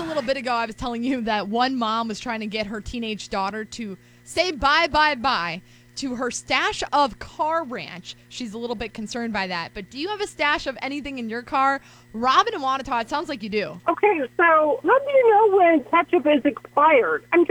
a little bit ago, I was telling you that one mom was trying to get her teenage daughter to say bye to her stash of car ranch. She's a little bit concerned by that. But do you have a stash of anything in your car? Robin and Wanata, it sounds like you do. Okay, so let me know when ketchup is expired. I'm